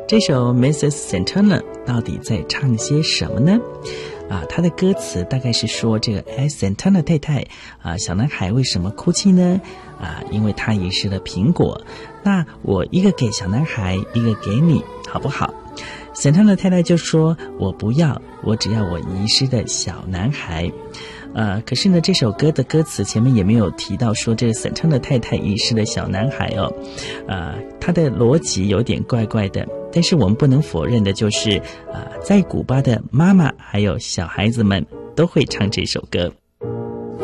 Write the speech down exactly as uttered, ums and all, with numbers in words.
这首 missus Santana 到底在唱些什么呢？啊，他的歌词大概是说，这个哎 Santana 太太啊，小男孩为什么哭泣呢？啊，因为他遗失了苹果。那我一个给小男孩，一个给你，好不好？Santana 太太就说，我不要，我只要我遗失的小男孩。呃，可是呢，这首歌的歌词前面也没有提到说这个Santana太太遗失的小男孩哦，呃，他的逻辑有点怪怪的。但是我们不能否认的就是，呃，在古巴的妈妈还有小孩子们都会唱这首歌。